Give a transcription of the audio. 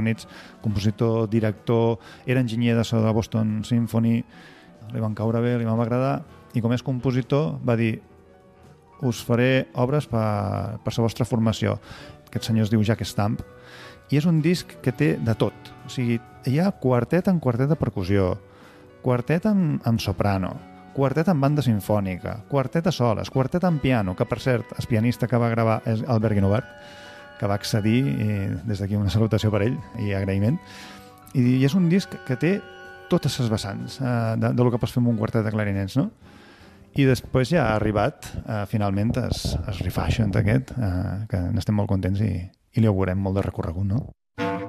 Units, compositor, director, era enginyer de so de la Boston Symphony, li van caure bé, li van agradar, i com és compositor va dir us faré obres per la vostra formació. Aquest senyor es diu Jack Stamp, i és un disc que té de tot. O sigui, hi ha quartet en quartet de percussió, quartet amb soprano, quartet en banda sinfònica, quartet a soles, quartet en piano, que per cert, el pianista que va gravar és Albert Guinovart, que va accedir, i des d'aquí una salutació per ell i agraïment. I és un disc que té totes les vessants del que pots fer amb un quartet de clarinets, no? I després ja ha arribat finalment el refashion aquest, que n'estem molt contents i li augurem molt de recorregut, no?